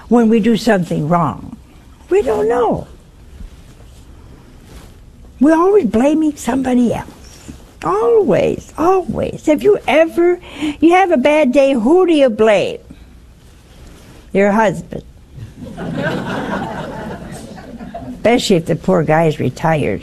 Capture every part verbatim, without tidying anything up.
when we do something wrong? We don't know. We're always blaming somebody else. Always, always. If you ever, you have a bad day, who do you blame? Your husband. Especially if the poor guy's retired.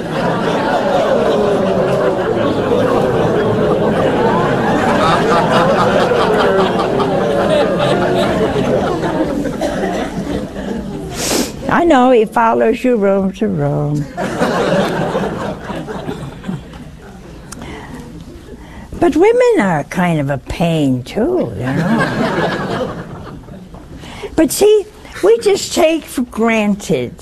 I know, he follows you room to room. But women are kind of a pain too, you know. But see, we just take for granted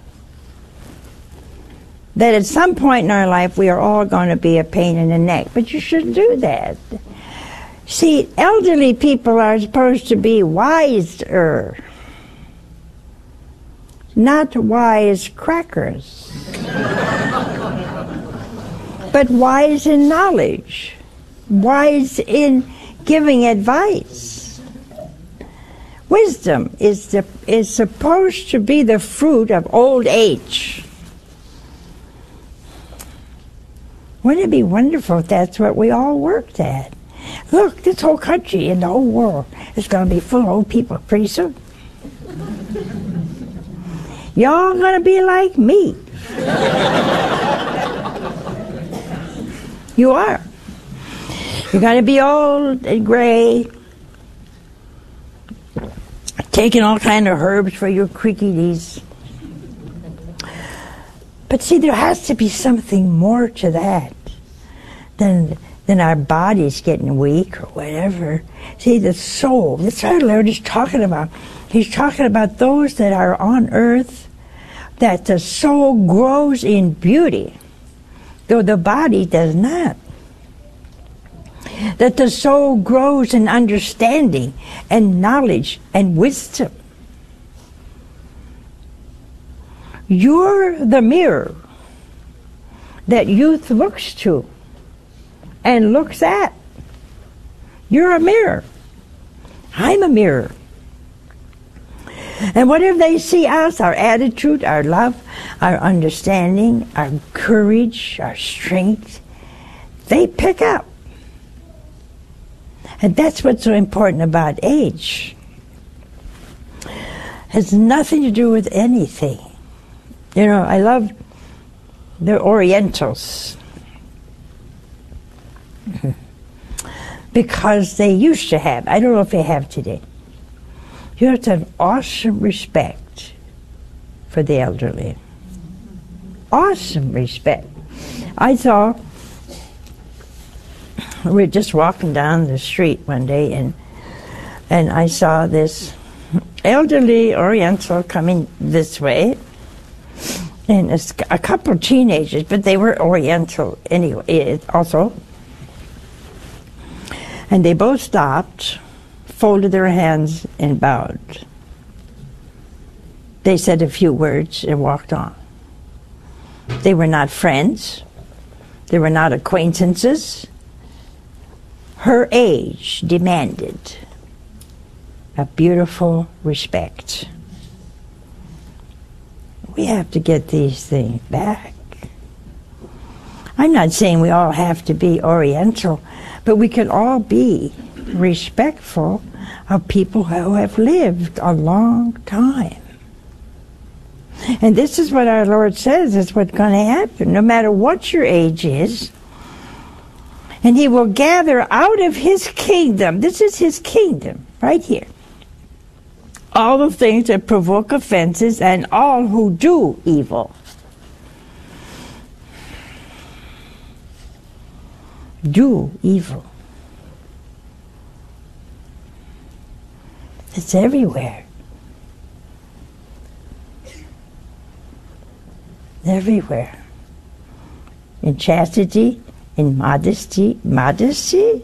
that at some point in our life we are all going to be a pain in the neck. But you shouldn't do that. See, elderly people are supposed to be wiser, not wise crackers, but wise in knowledge, wise in giving advice. Wisdom is, the, is supposed to be the fruit of old age. Wouldn't it be wonderful if that's what we all worked at? Look, this whole country and the whole world is going to be full of old people pretty soon. Y'all going to be like me. You are. You're going to be old and gray, taking all kind of herbs for your creaky knees. But see, there has to be something more to that than, than our bodies getting weak or whatever. See, the soul, that's what our Lord is talking about. He's talking about those that are on earth, that the soul grows in beauty, though the body does not. That the soul grows in understanding and knowledge and wisdom. You're the mirror that youth looks to and looks at. You're a mirror. I'm a mirror. And whatever they see us, our attitude, our love, our understanding, our courage, our strength, they pick up. And that's what's so important about age. It has nothing to do with anything. You know, I love the Orientals because they used to have, I don't know if they have today, you have to have awesome respect for the elderly. Awesome respect. I saw, we were just walking down the street one day, and and I saw this elderly Oriental coming this way, and a couple of teenagers, but they were Oriental anyway also. And they both stopped, folded their hands, and bowed. They said a few words and walked on. They were not friends. They were not acquaintances. Her age demanded a beautiful respect. We have to get these things back. I'm not saying we all have to be Oriental, but we can all be respectful of people who have lived a long time. And this is what our Lord says is what's going to happen, no matter what your age is. And He will gather out of His kingdom, this is His kingdom, right here, all the things that provoke offenses and all who do evil. Do evil. It's everywhere. Everywhere. In chastity, in modesty, modesty.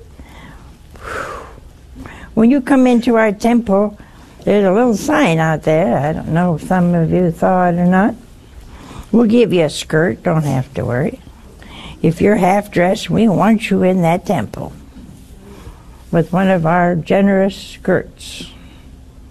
When you come into our temple, there's a little sign out there. I don't know if some of you saw it or not. We'll give you a skirt, don't have to worry. If you're half-dressed, we want you in that temple with one of our generous skirts.